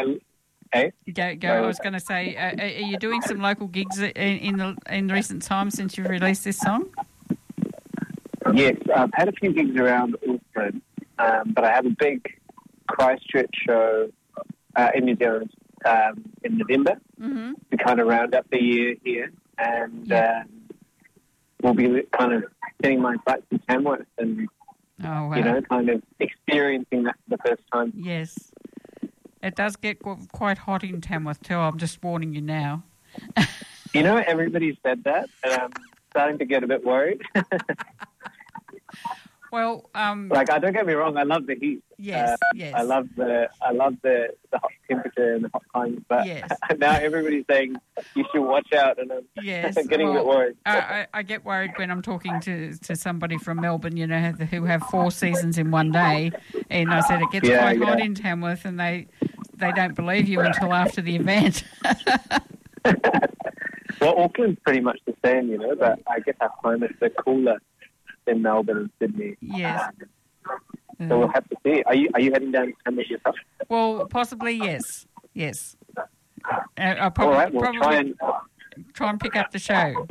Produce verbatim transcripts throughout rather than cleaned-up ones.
Hey? Go, go. I was going to say, uh, are you doing some local gigs in, in the in recent times since you've released this song? Yes, I've had a few gigs around Auckland, um, but I have a big Christchurch show uh, in New Zealand um, in November Mm-hmm. to kind of round up the year here, and Yeah. um, we'll be kind of getting my butts in Tamworth and, Oh, wow. you know, kind of experiencing that for the first time. Yes. It does get qu- quite hot in Tamworth too. I'm just warning you now. You know, everybody said that, and I'm starting to get a bit worried. Well, um, Like, I don't get me wrong, I love the heat. yes, Uh, yes. I love the I love the, the hot temperature and the hot climate, but Yes. now everybody's saying you should watch out, and I'm Yes, getting a bit well, worried. I, I, I get worried when I'm talking to, to somebody from Melbourne, you know, who have four seasons in one day, and I said it gets Yeah, quite hot yeah. in Tamworth, and they they don't believe you until after the event. Well, Auckland's pretty much the same, you know, but I guess our climates are cooler than Melbourne and Sydney. Yes. Um, so we'll have to see. Are you are you heading down to Tamworth yourself? Well, possibly yes, yes. Uh, I'll All probably, right, we'll probably try and... try and pick up the show.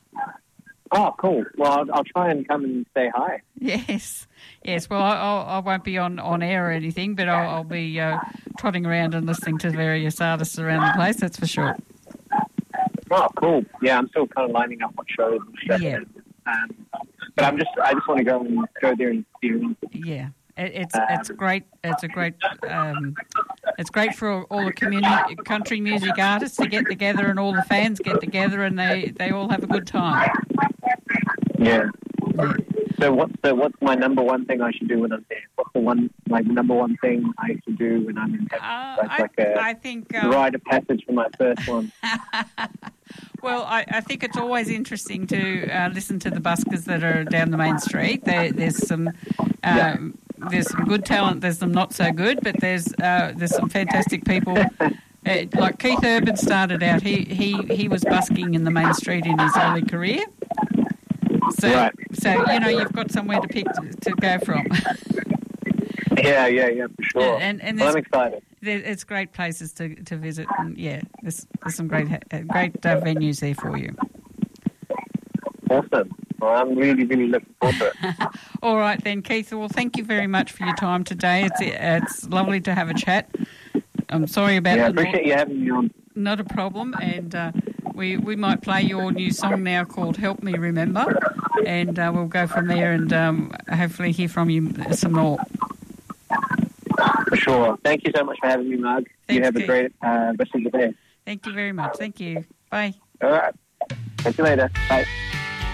Oh, cool. Well, I'll, I'll try and come and say hi. Yes, yes. Well, I, I'll, I won't be on, on air or anything, but I'll, I'll be uh, trotting around and listening to various artists around the place. That's for sure. Oh, cool. Yeah, I'm still kind of lining up what shows and stuff. Yeah. Um, but I'm just, I just want to go and go there and experience it. Yeah, it, it's it's great. It's a great. Um, it's great for all the community country music artists to get together, and all the fans get together, and they, they all have a good time. Yeah. Yeah. So what's the what's my number one thing I should do when I'm there? What's the one my number one thing I should do when I'm in heaven? Uh, That's I, like a I think. Um, rite of passage for my first one. Well, I, I think it's always interesting to uh, listen to the buskers that are down the main street. There, there's some, um, there's some good talent. There's some not so good, but there's uh, there's some fantastic people. Uh, like Keith Urban started out. He he he was busking in the main street in his early career. So Right. so you know you've got somewhere to pick to, to go from. Yeah, yeah, yeah, for sure. And- and well, I'm there's- excited. There, it's great places to, to visit, and yeah, there's, there's some great uh, great uh, venues there for you. Awesome. Well, I'm really, really looking forward to it. All right then, Keith. Well, thank you very much for your time today. It's it's lovely to have a chat. I'm sorry about Yeah, I the appreciate you having me on. not a problem, and uh, we we might play your new song now called "Help Me Remember," and uh, we'll go from there, and um, hopefully hear from you some more. For sure. Thank you so much for having me, Marg. Thanks, you have Keith. a great uh, rest of the day. Thank you very much. Thank you. Bye. All right. Catch you later. Bye.